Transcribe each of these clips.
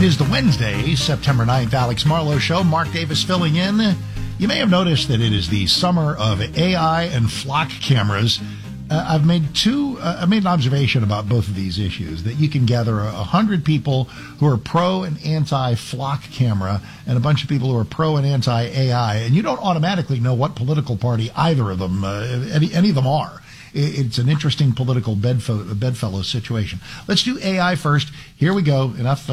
is the Wednesday, September 9th, Alex Marlowe Show. Mark Davis filling in. You may have noticed that it is the summer of AI and flock cameras. I've made an observation about both of these issues, that you can gather 100 people who are pro and anti-flock camera and a bunch of people who are pro and anti-AI, and you don't automatically know what political party either of them, any of them are. It's an interesting political bedfellow situation. Let's do AI first. Here we go. Enough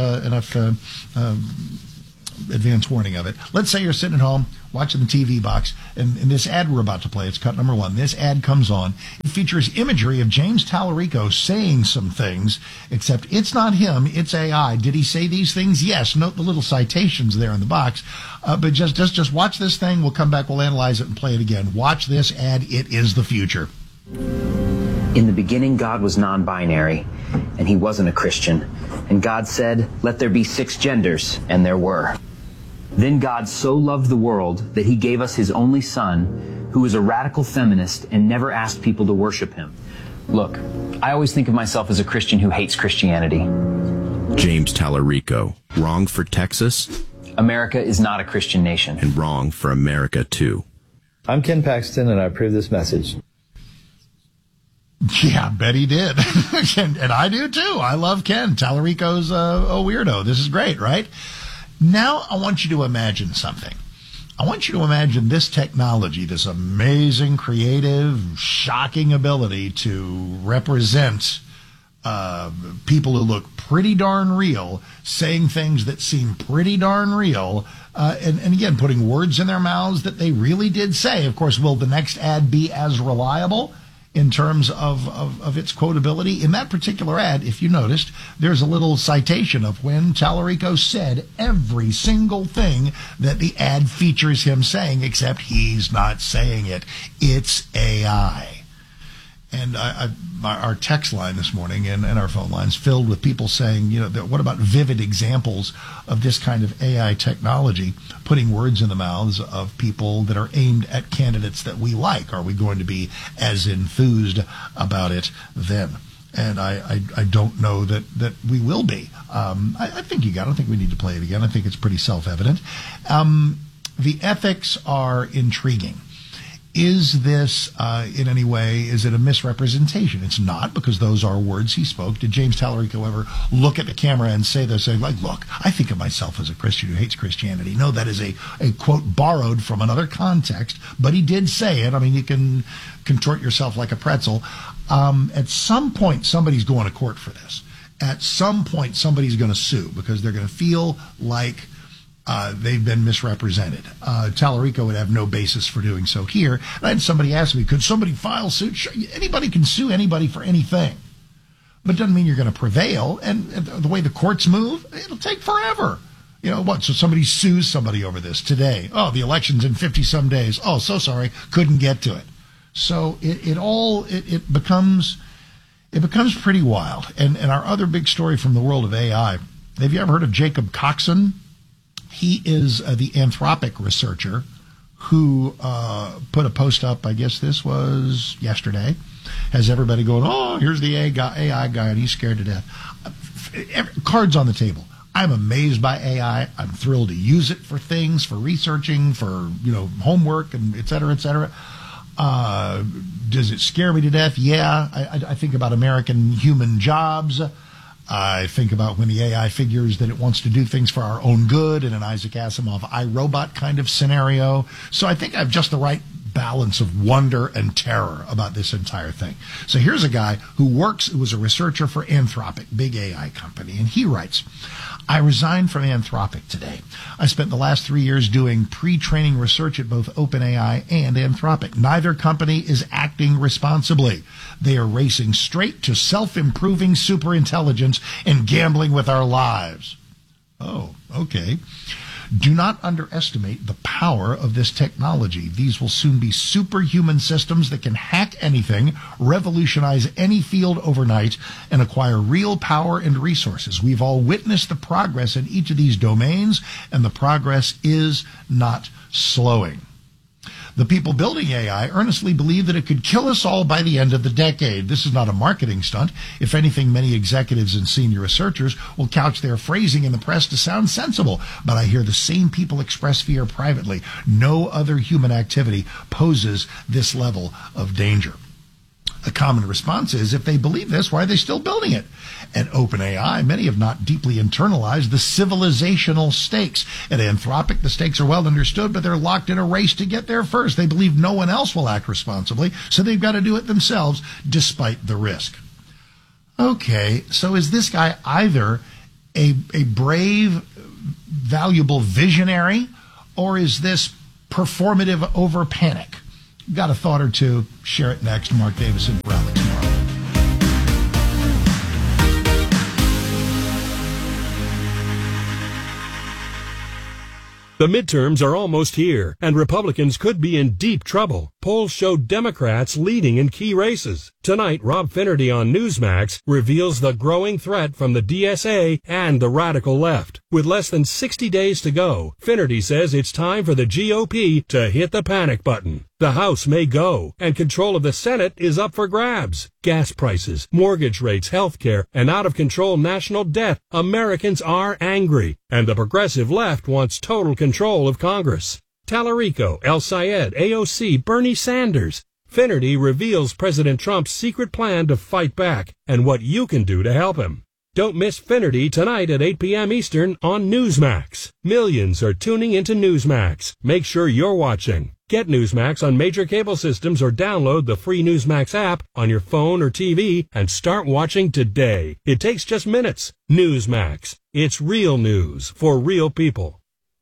advance warning of it. Let's say you're sitting at home watching the TV box, and this ad we're about to play, it's cut number 1. This ad comes on. It features imagery of James Tallarico saying some things, except it's not him, it's AI. Did he say these things? Yes. Note the little citations there in the box. But just watch this thing. We'll come back, we'll analyze it, and play it again. Watch this ad. It is the future. In the beginning, God was non-binary, and he wasn't a Christian. And God said, "Let there be 6 genders," and there were. Then God so loved the world that he gave us his only son, who was a radical feminist and never asked people to worship him. Look, I always think of myself as a Christian who hates Christianity. James Tallarico, wrong for Texas? America is not a Christian nation. And wrong for America, too. I'm Ken Paxton, and I approve this message. Yeah, I bet he did. And I do, too. I love Ken. Tallarico's a weirdo. This is great, right? Now I want you to imagine something. I want you to imagine this technology, this amazing, creative, shocking ability to represent people who look pretty darn real, saying things that seem pretty darn real, and again, putting words in their mouths that they really did say. Of course, will the next ad be as reliable in terms of its quotability? In that particular ad, if you noticed, there's a little citation of when Tallarico said every single thing that the ad features him saying, except he's not saying it. It's AI. And our text line this morning and our phone lines filled with people saying, what about vivid examples of this kind of AI technology, putting words in the mouths of people that are aimed at candidates that we like? Are we going to be as enthused about it then? And I don't know that we will be. I think I don't think we need to play it again. I think it's pretty self-evident. The ethics are intriguing. Is this, in any way, is it a misrepresentation? It's not, because those are words he spoke. Did James Tallarico ever look at the camera and say this? Look, I think of myself as a Christian who hates Christianity. No, that is a quote borrowed from another context, but he did say it. I mean, you can contort yourself like a pretzel. At some point, somebody's going to court for this. At some point, somebody's going to sue because they're going to feel like they've been misrepresented. Tallarico would have no basis for doing so here. And I had somebody ask me, could somebody file suit? Sure, anybody can sue anybody for anything. But it doesn't mean you're going to prevail. And the way the courts move, it'll take forever. So somebody sues somebody over this today. Oh, the election's in 50-some days. Oh, so sorry, couldn't get to it. So it becomes pretty wild. And our other big story from the world of AI, have you ever heard of Jacob Coxon? He is the Anthropic researcher who put a post up, I guess this was yesterday, has everybody going, oh, here's the AI guy, and he's scared to death. Cards on the table. I'm amazed by AI. I'm thrilled to use it for things, for researching, for homework, and et cetera, et cetera. Does it scare me to death? Yeah. I think about American human jobs. I think about when the AI figures that it wants to do things for our own good in an Isaac Asimov iRobot kind of scenario. So I think I have just the right balance of wonder and terror about this entire thing. So here's a guy who was a researcher for Anthropic, big AI company, and he writes, I resigned from Anthropic today. I spent the last 3 years doing pre-training research at both OpenAI and Anthropic. Neither company is acting responsibly. They are racing straight to self-improving superintelligence and gambling with our lives. Oh, okay. Do not underestimate the power of this technology. These will soon be superhuman systems that can hack anything, revolutionize any field overnight, and acquire real power and resources. We've all witnessed the progress in each of these domains, and the progress is not slowing. The people building AI earnestly believe that it could kill us all by the end of the decade. This is not a marketing stunt. If anything, many executives and senior researchers will couch their phrasing in the press to sound sensible, but I hear the same people express fear privately. No other human activity poses this level of danger. A common response is, if they believe this, why are they still building it? At OpenAI, many have not deeply internalized the civilizational stakes. At Anthropic, the stakes are well understood, but they're locked in a race to get there first. They believe no one else will act responsibly, so they've got to do it themselves, despite the risk. Okay, so is this guy either a brave, valuable visionary, or is this performative over panic? Got a thought or two? Share it next. Mark Davison for Alex Morrow. The midterms are almost here, and Republicans could be in deep trouble. Polls show Democrats leading in key races. Tonight, Rob Finnerty on Newsmax reveals the growing threat from the DSA and the radical left. With less than 60 days to go, Finnerty says it's time for the GOP to hit the panic button. The House may go, and control of the Senate is up for grabs. Gas prices, mortgage rates, health care, and out-of-control national debt. Americans are angry, and the progressive left wants total control of Congress. Tallarico, El Sayed, AOC, Bernie Sanders. Finnerty reveals President Trump's secret plan to fight back and what you can do to help him. Don't miss Finnerty tonight at 8 p.m. Eastern on Newsmax. Millions are tuning into Newsmax. Make sure you're watching. Get Newsmax on major cable systems or download the free Newsmax app on your phone or TV and start watching today. It takes just minutes. Newsmax. It's real news for real people.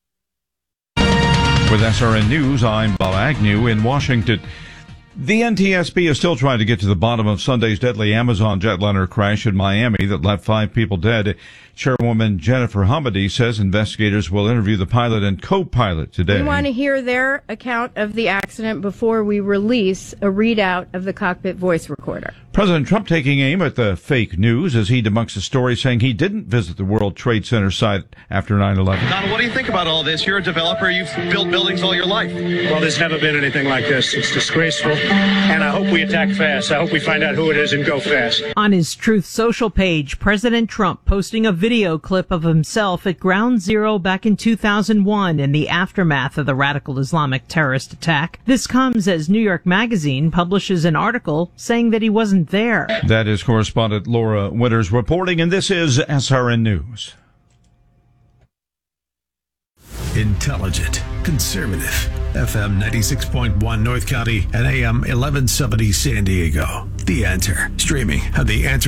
With SRN News, I'm Bob Agnew in Washington. The NTSB is still trying to get to the bottom of Sunday's deadly Amazon jetliner crash in Miami that left 5 people dead. Chairwoman Jennifer Humady says investigators will interview the pilot and co-pilot today. We want to hear their account of the accident before we release a readout of the cockpit voice recorder. President Trump taking aim at the fake news as he debunks a story saying he didn't visit the World Trade Center site after 9/11. Donald, what do you think about all this? You're a developer. You've built buildings all your life. Well, there's never been anything like this. It's disgraceful. And I hope we attack fast. I hope we find out who it is and go fast. On his Truth Social page, President Trump posting a video clip of himself at Ground Zero back in 2001 in the aftermath of the radical Islamic terrorist attack. This comes as New York Magazine publishes an article saying that he wasn't there. That is correspondent Laura Winters reporting, and this is SRN News. Intelligent, conservative, FM 96.1 North County and AM 1170 San Diego. The Answer, streaming at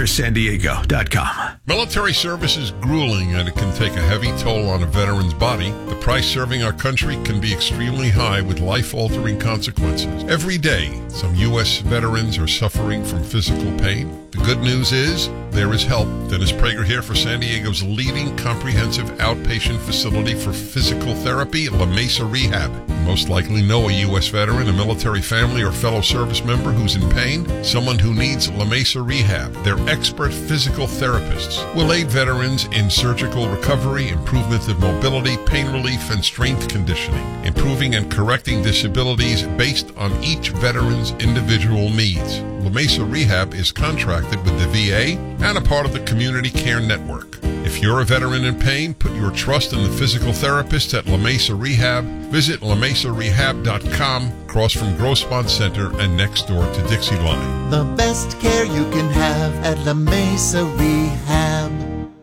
theanswersandiego.com. Military service is grueling and it can take a heavy toll on a veteran's body. The price serving our country can be extremely high with life-altering consequences. Every day, some U.S. veterans are suffering from physical pain. The good news is there is help. Dennis Prager here for San Diego's leading comprehensive outpatient facility for physical therapy, La Mesa Rehab. You most likely know a U.S. veteran, a military family, or fellow service member who's in pain, someone who needs La Mesa Rehab. Their expert physical therapists will aid veterans in surgical recovery, improvement of mobility, pain relief, and strength conditioning, improving and correcting disabilities based on each veteran's individual needs. La Mesa Rehab is contracted with the VA and a part of the Community Care Network. If you're a veteran in pain, put your trust in the physical therapist at La Mesa Rehab. Visit LaMesaRehab.com, across from Grossmont Center and next door to Dixie Line. The best care you can have at La Mesa Rehab.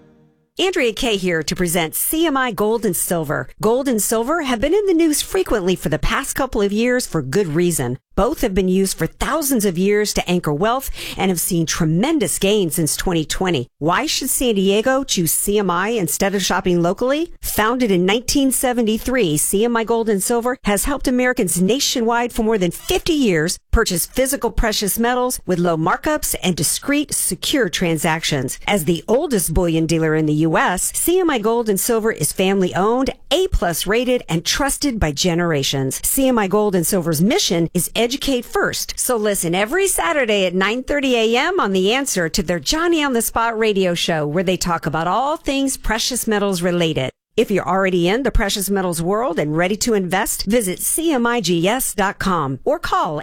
Andrea Kay here to present CMI Gold and Silver. Gold and silver have been in the news frequently for the past couple of years for good reason. Both have been used for thousands of years to anchor wealth and have seen tremendous gains since 2020. Why should San Diego choose CMI instead of shopping locally? Founded in 1973, CMI Gold and Silver has helped Americans nationwide for more than 50 years purchase physical precious metals with low markups and discreet, secure transactions. As the oldest bullion dealer in the U.S., CMI Gold and Silver is family owned, A+ rated, and trusted by generations. CMI Gold and Silver's mission is educate first. So listen every Saturday at 9:30 a.m. on The Answer to their Johnny on the Spot radio show, where they talk about all things precious metals related. If you're already in the precious metals world and ready to invest, visit CMIGS.com or call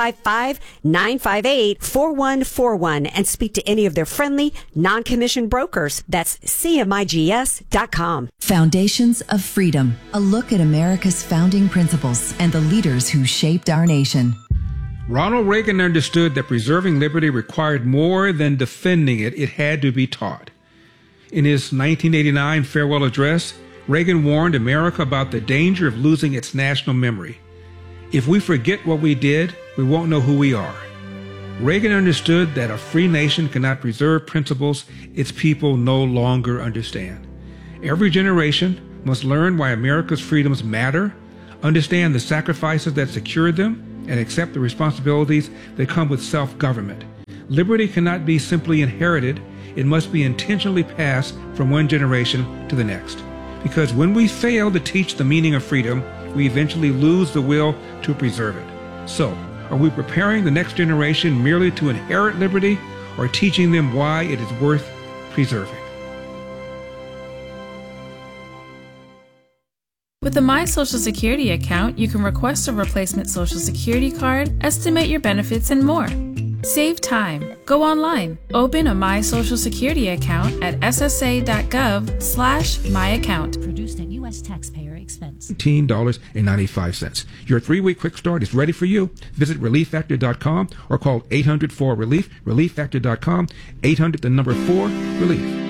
855-958-4141 and speak to any of their friendly, non-commissioned brokers. That's CMIGS.com. Foundations of Freedom, a look at America's founding principles and the leaders who shaped our nation. Ronald Reagan understood that preserving liberty required more than defending it. It had to be taught. In his 1989 farewell address, Reagan warned America about the danger of losing its national memory. If we forget what we did, we won't know who we are. Reagan understood that a free nation cannot preserve principles its people no longer understand. Every generation must learn why America's freedoms matter, understand the sacrifices that secured them, and accept the responsibilities that come with self-government. Liberty cannot be simply inherited. It must be intentionally passed from one generation to the next. Because when we fail to teach the meaning of freedom, we eventually lose the will to preserve it. So, are we preparing the next generation merely to inherit liberty, or teaching them why it is worth preserving? With the My Social Security account, you can request a replacement Social Security card, estimate your benefits, and more. Save time. Go online. Open a My Social Security account at ssa.gov/myaccount. Produced at U.S. taxpayer expense. $18.95. Your 3-week quick start is ready for you. Visit ReliefFactor.com or call 800-4-RELIEF, ReliefFactor.com, 800-4-RELIEF.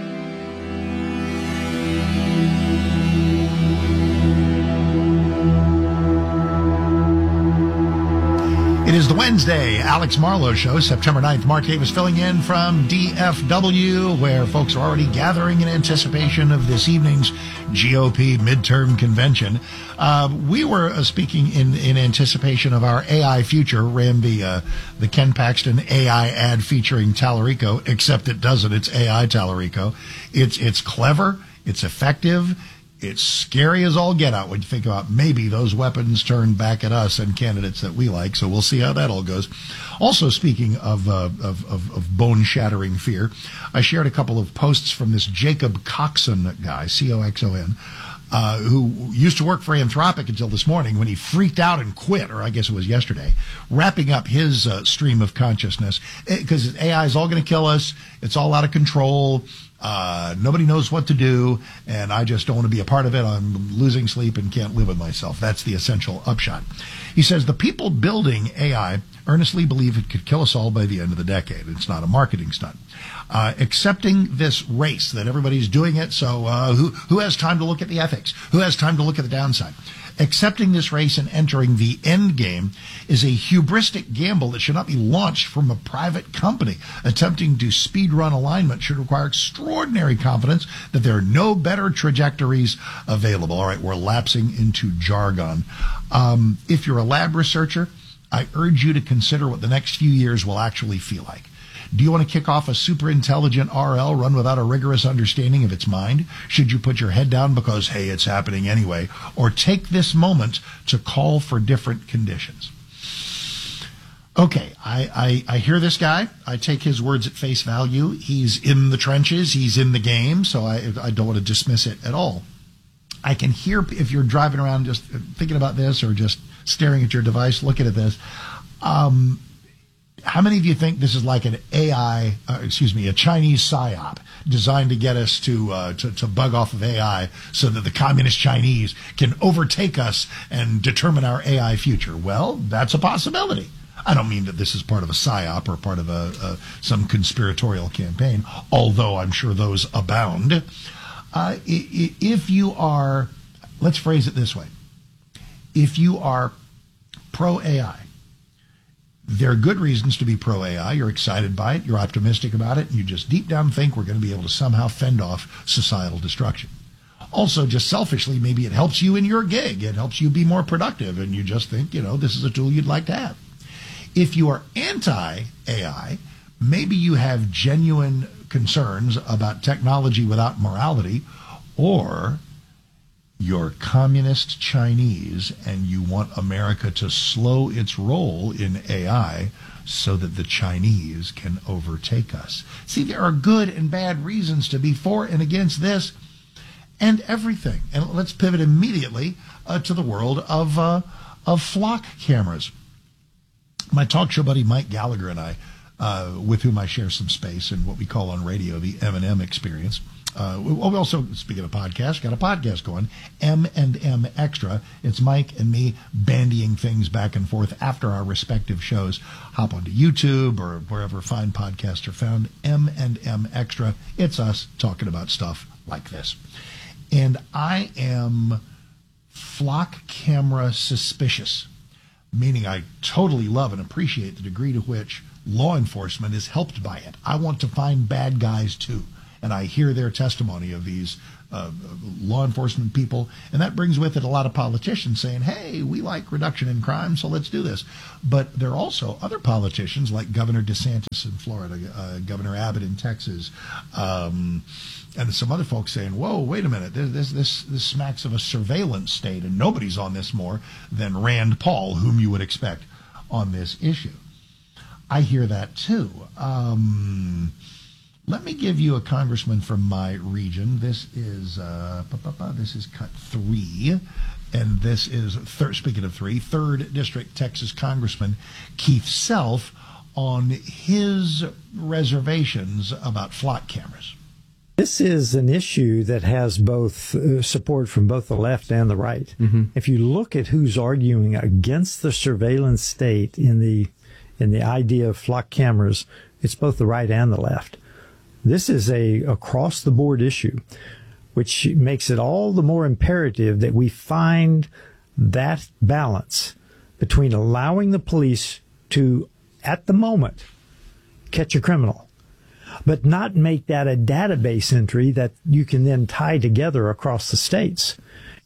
It is the Wednesday Alex Marlowe Show, September 9th. Mark Davis filling in from DFW, where folks are already gathering in anticipation of this evening's GOP midterm convention. We were speaking in anticipation of our AI future, ran the Ken Paxton AI ad featuring Tallarico, except it doesn't. It's AI Tallarico. It's clever. It's effective. It's scary as all get out when you think about maybe those weapons turned back at us and candidates that we like. So we'll see how that all goes. Also, speaking of bone-shattering fear, I shared a couple of posts from this Jacob Coxon guy, C-O-X-O-N, who used to work for Anthropic until this morning when he freaked out and quit, or I guess it was yesterday, wrapping up his stream of consciousness. Because AI is all going to kill us. It's all out of control. Nobody knows what to do, and I just don't want to be a part of it. I'm losing sleep and can't live with myself. That's the essential upshot. He says the people building AI earnestly believe it could kill us all by the end of the decade. It's not a marketing stunt. Accepting this race that everybody's doing it, so who has time to look at the ethics? Who has time to look at the downside? Accepting this race and entering the end game is a hubristic gamble that should not be launched from a private company. Attempting to speedrun alignment should require extraordinary confidence that there are no better trajectories available. All right, we're lapsing into jargon. If you're a lab researcher, I urge you to consider what the next few years will actually feel like. Do you want to kick off a super intelligent RL run without a rigorous understanding of its mind? Should you put your head down because, hey, it's happening anyway? Or take this moment to call for different conditions? Okay, I hear this guy. I take his words at face value. He's in the trenches. He's in the game, so I don't want to dismiss it at all. I can hear, if you're driving around just thinking about this or just staring at your device, looking at this, how many of you think this is like an a Chinese psyop designed to get us to bug off of AI so that the communist Chinese can overtake us and determine our AI future? Well, that's a possibility. I don't mean that this is part of a psyop or part of some conspiratorial campaign, although I'm sure those abound. If you are, let's phrase it this way, if you are pro-AI, there are good reasons to be pro-AI. You're excited by it. You're optimistic about it. And you just deep down think we're going to be able to somehow fend off societal destruction. Also, just selfishly, maybe it helps you in your gig. It helps you be more productive. And you just think, this is a tool you'd like to have. If you are anti-AI, maybe you have genuine concerns about technology without morality, or you're communist Chinese and you want America to slow its role in AI so that the Chinese can overtake us. See, there are good and bad reasons to be for and against this. and everything. And let's pivot immediately to the world of flock cameras. My talk show buddy Mike Gallagher and I, with whom I share some space in what we call on radio the M&M experience. We also, speaking of podcasts, got a podcast going, M&M Extra. It's Mike and me bandying things back and forth after our respective shows. Hop onto YouTube or wherever fine podcasts are found. M&M Extra. It's us talking about stuff like this. And I am flock camera suspicious, meaning I totally love and appreciate the degree to which law enforcement is helped by it. I want to find bad guys too. And I hear their testimony of these law enforcement people, and that brings with it a lot of politicians saying, hey, we like reduction in crime, so let's do this. But there are also other politicians like Governor DeSantis in Florida, Governor Abbott in Texas, and some other folks saying, whoa, wait a minute, this smacks of a surveillance state, and nobody's on this more than Rand Paul, whom you would expect on this issue. I hear that too. Let me give you a congressman from my region. This is cut 3, and this is speaking of 3, 3rd District Texas Congressman Keith Self on his reservations about flock cameras. This is an issue that has both support from both the left and the right. Mm-hmm. If you look at who's arguing against the surveillance state in the idea of flock cameras, it's both the right and the left. This is a across-the-board issue, which makes it all the more imperative that we find that balance between allowing the police to, at the moment, catch a criminal, but not make that a database entry that you can then tie together across the states.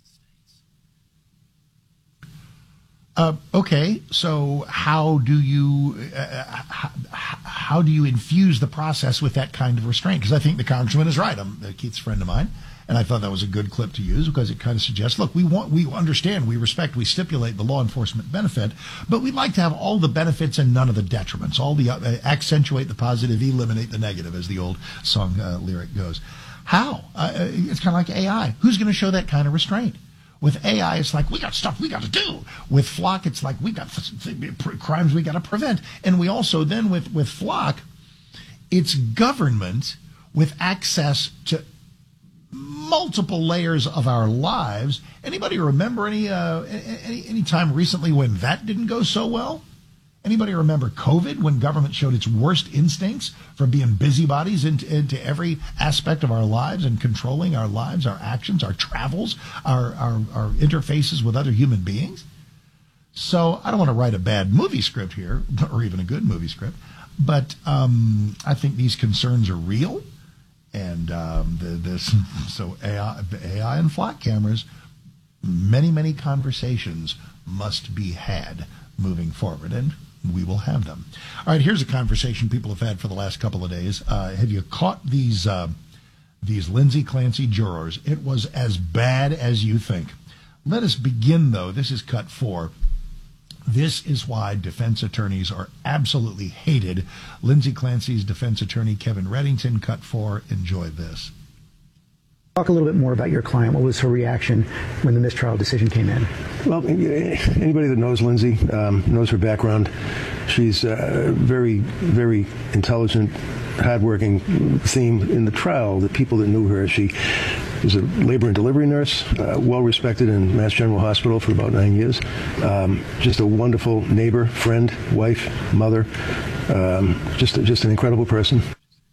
Okay, so how do you infuse the process with that kind of restraint? Because I think the congressman is right. Keith's a friend of mine, and I thought that was a good clip to use because it kind of suggests, look, we understand, we respect, we stipulate the law enforcement benefit, but we'd like to have all the benefits and none of the detriments. All the accentuate the positive, eliminate the negative, as the old song lyric goes. How? It's kind of like AI. Who's going to show that kind of restraint? With AI, it's like, we got stuff we got to do. With Flock, it's like, we got crimes we got to prevent. And we also then, with Flock, it's government with access to multiple layers of our lives. Anybody remember any time recently when that didn't go so well? Anybody remember COVID, when government showed its worst instincts for being busybodies into every aspect of our lives and controlling our lives, our actions, our travels, our interfaces with other human beings? So I don't want to write a bad movie script here, or even a good movie script, but I think these concerns are real. And so AI and flock cameras, many conversations must be had moving forward, and we will have them. All right, here's a conversation people have had for the last couple of days. Have you caught these Lindsay Clancy jurors? It was as bad as you think. Let us begin, though. This is cut 4. This is why defense attorneys are absolutely hated. Lindsay Clancy's defense attorney, Kevin Reddington, cut 4. Enjoy this. Talk a little bit more about your client. What was her reaction when the mistrial decision came in? Well, anybody that knows Lindsay knows her background. She's very, very intelligent, hardworking. Theme in the trial, the people that knew her, she was a labor and delivery nurse, well respected in Mass General Hospital for about 9 years. Just a wonderful neighbor, friend, wife, mother. Just an incredible person.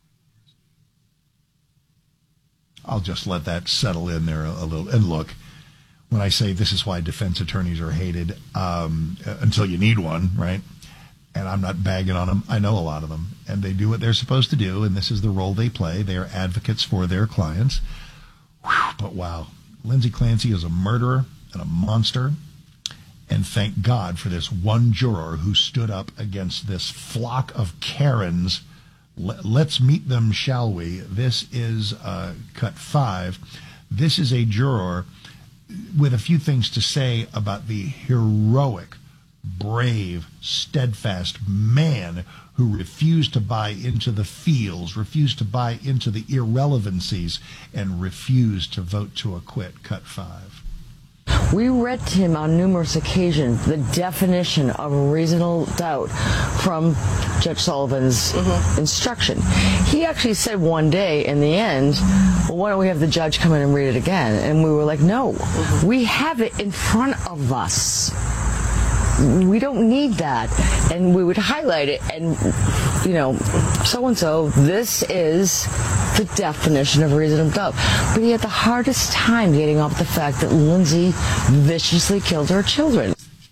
I'll just let that settle in there a little. And look, when I say this is why defense attorneys are hated, until you need one, right? And I'm not bagging on them. I know a lot of them, and they do what they're supposed to do, and this is the role they play. They are advocates for their clients. Whew, but wow, Lindsay Clancy is a murderer and a monster, and thank God for this one juror who stood up against this flock of Karens. Let's meet them, shall we? This is cut 5. This is a juror with a few things to say about the heroic, brave, steadfast man who refused to buy into the feels, refused to buy into the irrelevancies, and refused to vote to acquit. Cut 5. We read to him on numerous occasions the definition of reasonable doubt from Judge Sullivan's instruction. He actually said one day in the end, well, why don't we have the judge come in and read it again? And we were like, no, we have it in front of us. We don't need that. And we would highlight it and, you know, so-and-so, this is the definition of reasonable doubt. But he had the hardest time getting off the fact that Lindsay viciously killed her children.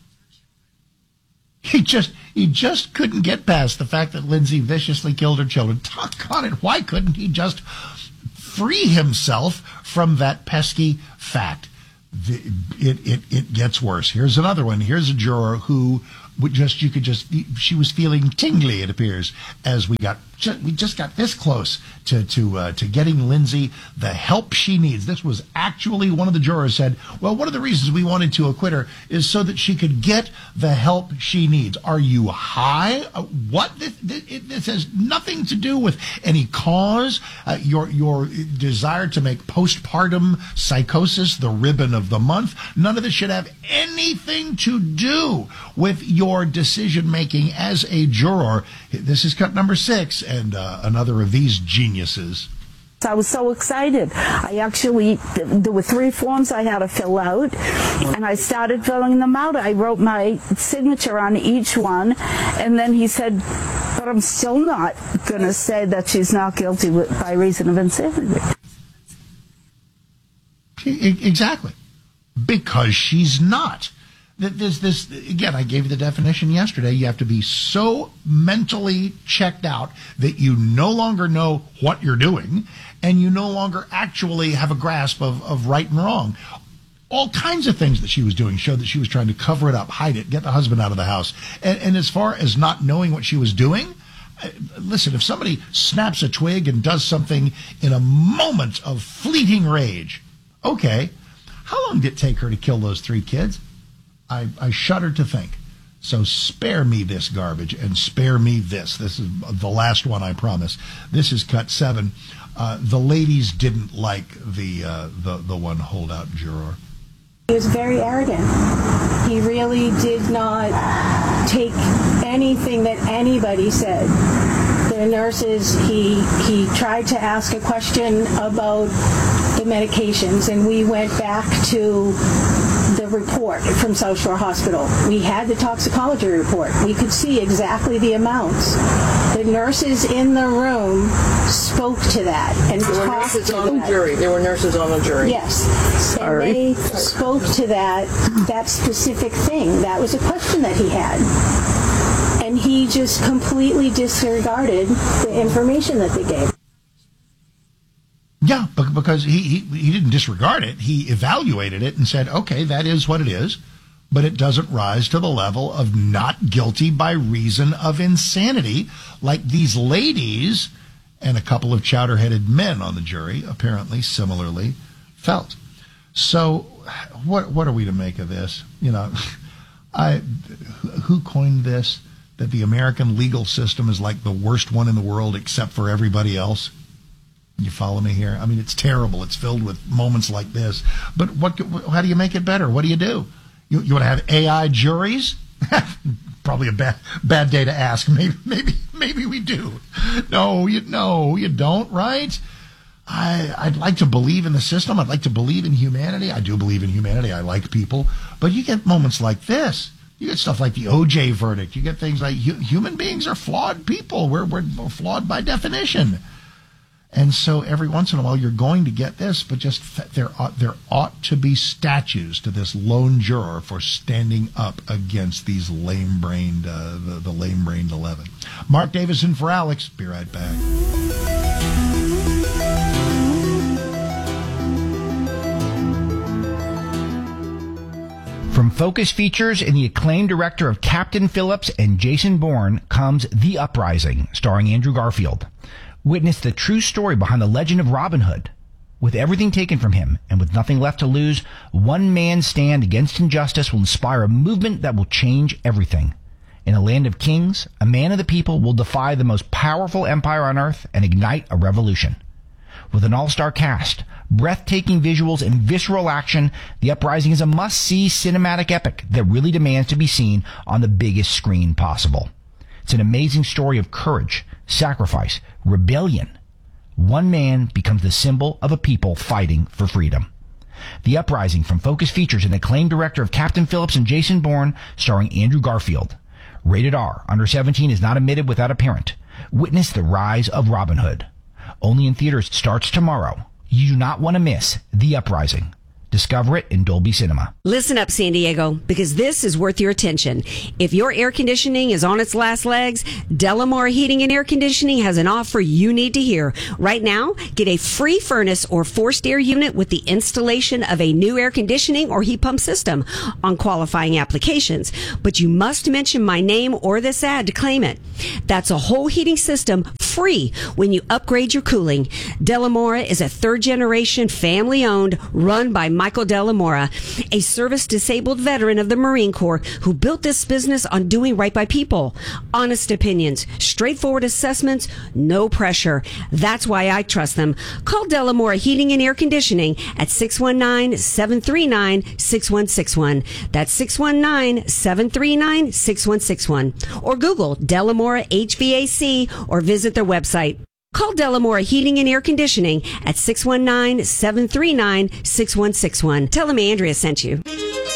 He just couldn't get past the fact that Lindsay viciously killed her children. Doggone it, why couldn't he just free himself from that pesky fact? It gets worse. Here's another one. Here's a juror who she was feeling tingly, it appears, as we just got this close to getting Lindsay the help she needs. This was actually one of the jurors said, well, one of the reasons we wanted to acquit her is so that she could get the help she needs. Are you high? What? This has nothing to do with any cause. Your desire to make postpartum psychosis the ribbon of the month. None of this should have anything to do with your decision making as a juror. This is cut number 6 and another of these geniuses. I was so excited. There were 3 forms I had to fill out, and I started filling them out. I wrote my signature on each one, and then he said, but I'm still not going to say that she's not guilty by reason of insanity. Exactly. Because she's not. This again, I gave you the definition yesterday. You have to be so mentally checked out that you no longer know what you're doing, and you no longer actually have a grasp of right and wrong. All kinds of things that she was doing showed that she was trying to cover it up, hide it, get the husband out of the house. And as far as not knowing what she was doing, listen, if somebody snaps a twig and does something in a moment of fleeting rage, okay, how long did it take her to kill those 3 kids? I shudder to think. So spare me this garbage and spare me this. This is the last one, I promise. This is cut 7. The ladies didn't like the one holdout juror. He was very arrogant. He really did not take anything that anybody said. The nurses, he tried to ask a question about the medications, and we went back to the report from South Shore Hospital. We had the toxicology report. We could see exactly the amounts. The nurses in the room spoke to that and There were nurses on the jury. There were nurses on the jury. Yes. Sorry. And they spoke to that specific thing. That was a question that he had. And he just completely disregarded the information that they gave. Yeah, because he didn't disregard it. He evaluated it and said, okay, that is what it is, but it doesn't rise to the level of not guilty by reason of insanity like these ladies and a couple of chowder-headed men on the jury apparently similarly felt. So what are we to make of this? You know, who coined this, that the American legal system is like the worst one in the world except for everybody else? You follow me here? I mean, it's terrible. It's filled with moments like this. But how do you make it better? What do? You want to have AI juries? Probably a bad day to ask. Maybe we do. No, you don't, right? I'd like to believe in the system. I'd like to believe in humanity. I do believe in humanity. I like people. But you get moments like this. You get stuff like the OJ verdict. You get things like human beings are flawed people. We're flawed by definition. And so every once in a while you're going to get this, but just there ought to be statues to this lone juror for standing up against these lame-brained, the lame-brained 11. Mark Davison for Alex. Be right back. From Focus Features and the acclaimed director of Captain Phillips and Jason Bourne comes The Uprising, starring Andrew Garfield. Witness the true story behind the legend of Robin Hood. With everything taken from him and with nothing left to lose, one man's stand against injustice will inspire a movement that will change everything. In a land of kings, a man of the people will defy the most powerful empire on earth and ignite a revolution. With an all-star cast, breathtaking visuals, and visceral action, The Uprising is a must-see cinematic epic that really demands to be seen on the biggest screen possible. It's an amazing story of courage, sacrifice, rebellion. One man becomes the symbol of a people fighting for freedom. The Uprising from Focus Features and acclaimed director of Captain Phillips and Jason Bourne, starring Andrew Garfield. Rated R, under 17 is not admitted without a parent. Witness the rise of Robin Hood. Only in theaters starts tomorrow. You do not want to miss The Uprising. Discover it in Dolby Cinema. Listen up, San Diego, because this is worth your attention. If your air conditioning is on its last legs, Delamore Heating and Air Conditioning has an offer you need to hear. Right now, get a free furnace or forced air unit with the installation of a new air conditioning or heat pump system on qualifying applications. But you must mention my name or this ad to claim it. That's a whole heating system free when you upgrade your cooling. Delamore is a third-generation, family-owned, run by Michael Delamora, a service-disabled veteran of the Marine Corps who built this business on doing right by people. Honest opinions, straightforward assessments, no pressure. That's why I trust them. Call Delamora Heating and Air Conditioning at 619-739-6161. That's 619-739-6161. Or Google Delamora HVAC or visit their website. Call Delamora Heating and Air Conditioning at 619-739-6161. Tell them Andrea sent you.